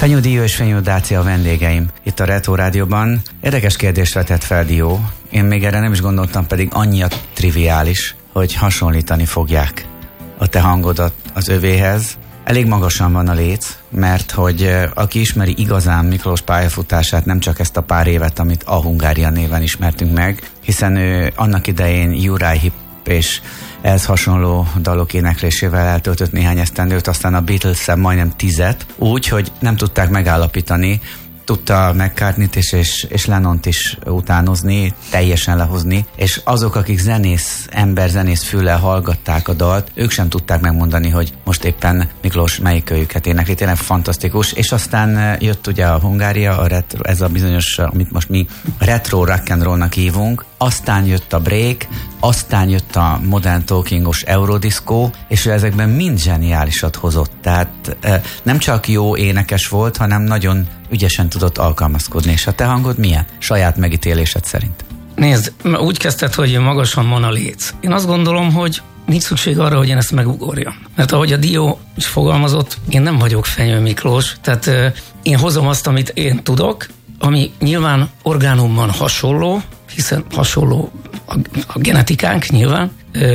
Fenyő Dió és Fenyő Dácia a vendégeim itt a Retro Rádióban. Érdekes kérdést vetett fel Dió. Én még erre nem is gondoltam, pedig annyira triviális, hogy hasonlítani fogják a te hangodat az övéhez. Elég magasan van a léc, mert hogy aki ismeri igazán Miklós pályafutását, nem csak ezt a pár évet, amit a Hungária néven ismertünk meg, hiszen ő annak idején Uriah Heep és ehhez hasonló dalok éneklésével eltöltött néhány esztendőt, aztán a Beatles-en majdnem 10, úgy, hogy nem tudták megállapítani, tudta McCartney-t és Lennont is utánozni, teljesen lehozni, és azok, akik zenész füllel hallgatták a dalt, ők sem tudták megmondani, hogy most éppen Miklós melyik kölyüket énekli, tényleg fantasztikus, és aztán jött ugye a Hungária, ez a bizonyos, amit most mi retro rock and rollnak hívunk, aztán jött a break, aztán jött a modern talkingos eurodisco, és ő ezekben mind zseniálisat hozott. Tehát nem csak jó énekes volt, hanem nagyon ügyesen tudott alkalmazkodni. És a te hangod milyen? Saját megítélésed szerint. Nézd, úgy kezdted, hogy magasan van a léc. Én azt gondolom, hogy nincs szükség arra, hogy én ezt megugorjam. Mert ahogy a Dió is fogalmazott, én nem vagyok Fenyő Miklós, tehát én hozom azt, amit én tudok, ami nyilván orgánumban hasonló, hiszen hasonló a genetikánk nyilván.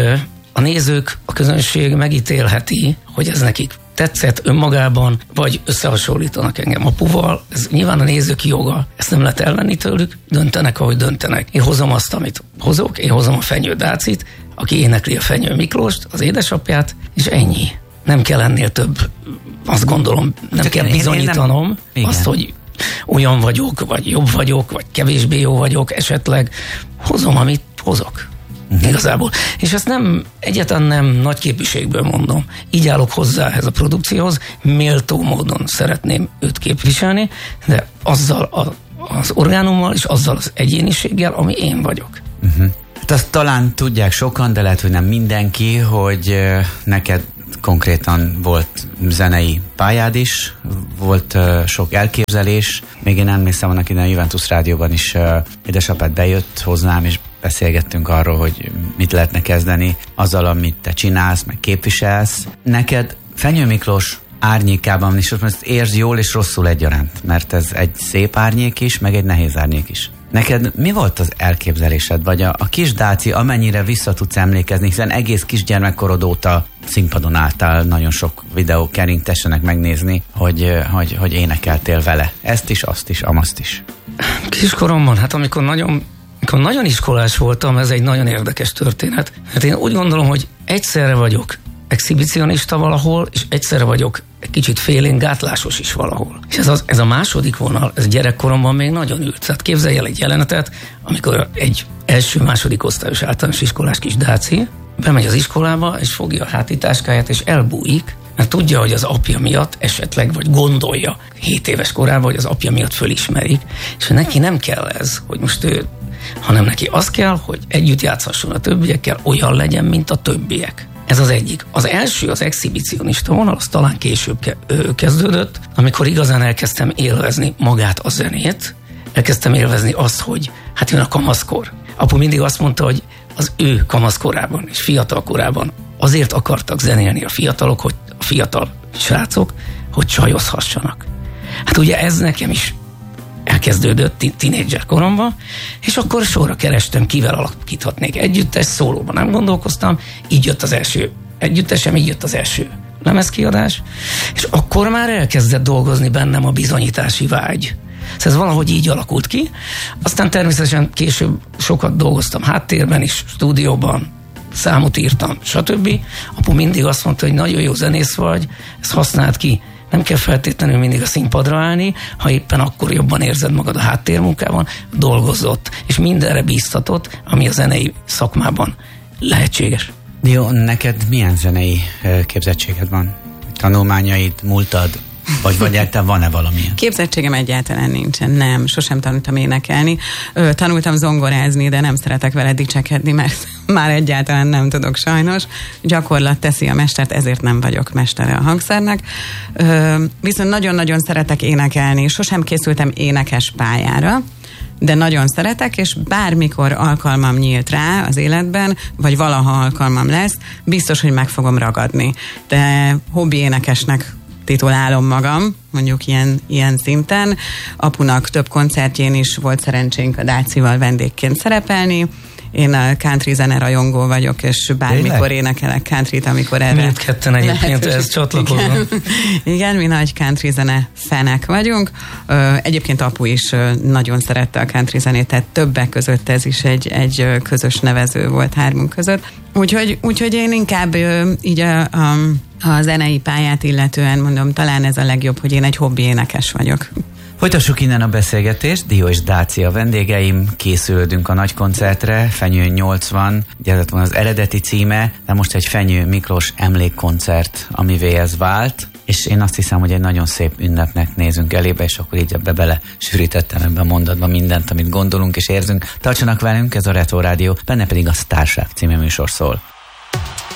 A nézők, a közönség megítélheti, hogy ez nekik tetszett önmagában, vagy összehasonlítanak engem apuval. Ez nyilván a nézők joga. Ezt nem lehet elvenni tőlük, döntenek, ahogy döntenek. Én hozom azt, amit hozok, én hozom a Fenyő Dácit, aki énekli a Fenyő Miklóst, az édesapját, és ennyi. Nem kell ennél több, azt gondolom, nem kell bizonyítanom azt, hogy olyan vagyok, vagy jobb vagyok, vagy kevésbé jó vagyok, esetleg hozom, amit hozok. Igazából. És ezt egyáltalán nem nagy képviségből mondom. Így állok hozzá ehhez a produkcióhoz, méltó módon szeretném őt képviselni, de azzal az orgánummal és azzal az egyéniséggel, ami én vagyok. Hát azt talán tudják sokan, de lehet, hogy nem mindenki, hogy neked konkrétan volt zenei pályád is, volt sok elképzelés. Még én emlékszem, annak idején a Juventus Rádióban is édesapád bejött hozzám, és beszélgettünk arról, hogy mit lehetne kezdeni azzal, amit te csinálsz, meg képviselsz. Neked Fenyő Miklós árnyékában is most értsd jól és rosszul egyaránt, mert ez egy szép árnyék is, meg egy nehéz árnyék is. Neked mi volt az elképzelésed, vagy a kis Dáci, amennyire vissza tudsz emlékezni, hiszen egész kisgyermekkorod óta színpadon álltál, nagyon sok videó kering, tessenek megnézni, hogy énekeltél vele. Ezt is, azt is, amazt is. Kiskoromban, hát amikor nagyon iskolás voltam, ez egy nagyon érdekes történet. Hát én úgy gondolom, hogy egyszerre vagyok exhibicionista valahol, és egyszerre vagyok egy kicsit félén gátlásos is valahol. És ez a második vonal, ez gyerekkoromban még nagyon ült. Tehát képzelj el egy jelenetet, amikor egy első-második osztályos általános iskolás kis Dáci bemegy az iskolába, és fogja a hátitáskáját, és elbújik, mert tudja, hogy az apja miatt esetleg, vagy gondolja 7 éves korában, hogy az apja miatt fölismerik, és neki nem kell ez, hogy most ő, hanem neki az kell, hogy együtt játszhasson a többiekkel, olyan legyen, mint a többiek. Ez az egyik. Az első, az exhibicionista vonal, az talán később kezdődött, amikor igazán elkezdtem élvezni magát a zenét, elkezdtem élvezni azt, hogy hát jön a kamaszkor. Apu mindig azt mondta, hogy az ő kamaszkorában és fiatal korában azért akartak zenélni a fiatalok, hogy a fiatal srácok, hogy csajozhassanak. Hát ugye ez nekem is elkezdődött tínédzser koromban, és akkor sorra kerestem, kivel alakíthatnék együttes, szólóban nem gondolkoztam, így jött az első együttesem, így jött az első lemezkiadás, és akkor már elkezdett dolgozni bennem a bizonyítási vágy. Ez valahogy így alakult ki. Aztán természetesen később sokat dolgoztam háttérben is, stúdióban, számot írtam, stb. Apu mindig azt mondta, hogy nagyon jó zenész vagy, ezt használd ki. Nem kell feltétlenül mindig a színpadra állni, ha éppen akkor jobban érzed magad a háttérmunkában, dolgozott, és mindenre bíztatott, ami a zenei szakmában lehetséges. Jó, neked milyen zenei képzettséged van? Tanulmányaid, múltad? Vagy egyáltalán van-e valamilyen? Képzettségem egyáltalán nincsen, nem. Sosem tanultam énekelni. Tanultam zongorázni, de nem szeretek vele dicsekedni, mert már egyáltalán nem tudok sajnos. Gyakorlat teszi a mestert, ezért nem vagyok mestere a hangszernek. Viszont nagyon-nagyon szeretek énekelni. Sosem készültem énekes pályára, de nagyon szeretek, és bármikor alkalmam nyílt rá az életben, vagy valaha alkalmam lesz, biztos, hogy meg fogom ragadni. De hobbi énekesnek titulálom magam, mondjuk ilyen szinten. Apunak több koncertjén is volt szerencsénk a Dácival vendégként szerepelni. Én a country zene rajongó vagyok, és bármikor énekelek countryt, amikor erre... Mindketten egyébként ehhez csatlakozom. Igen, mi nagy country zene fenek vagyunk. Egyébként apu is nagyon szerette a country zenét, tehát többek között ez is egy közös nevező volt hármunk között. Úgyhogy én inkább így a zenei pályát illetően mondom, talán ez a legjobb, hogy én egy hobbi énekes vagyok. Folytassuk innen a beszélgetést. Dió és Dácia a vendégeim, készülődünk a nagy koncertre, Fenyő 80, ugye ez van az eredeti címe, de most egy Fenyő Miklós emlékkoncert, amivé ez vált, és én azt hiszem, hogy egy nagyon szép ünnepnek nézünk elébe, és akkor így bele sűrítettem ebben a mondatban mindent, amit gondolunk és érzünk. Tartsanak velünk, ez a Retro Rádió, benne pedig a Sztárság című műsor szól.